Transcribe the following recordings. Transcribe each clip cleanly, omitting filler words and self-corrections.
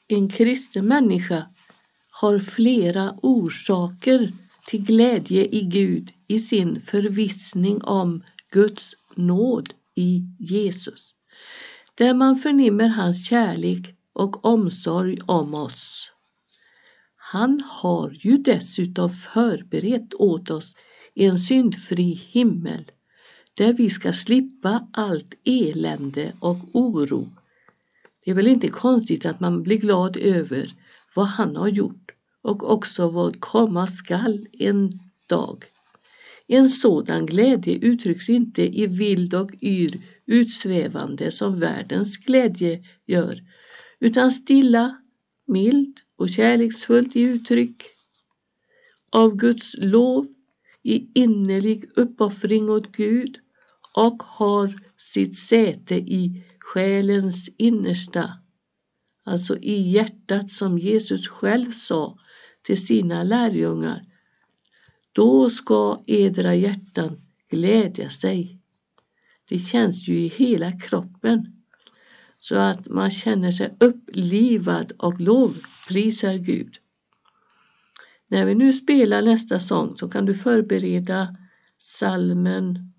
En kristen människa har flera orsaker till glädje i Gud i sin förvissning om Guds nåd i Jesus, där man förnimmer hans kärlek och omsorg om oss. Han har ju dessutom förberett åt oss en syndfri himmel, där vi ska slippa allt elände och oro. Det är väl inte konstigt att man blir glad över vad han har gjort och också vad komma skall en dag. En sådan glädje uttrycks inte i vild och yr utsvävande som världens glädje gör, utan stilla, mild och kärleksfullt i uttryck av Guds lov i innerlig uppoffring åt Gud och har sitt säte i själens innersta, alltså i hjärtat, som Jesus själv sa till sina lärjungar. Då ska edra hjärtan glädja sig. Det känns ju i hela kroppen, så att man känner sig upplivad och lovprisar Gud. När vi nu spelar nästa sång så kan du förbereda psalmen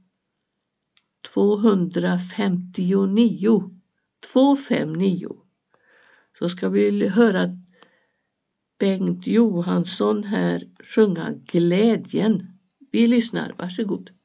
259. 259. Så ska vi höra Bengt Johansson här sjunga Glädjen. Vi lyssnar, varsågod.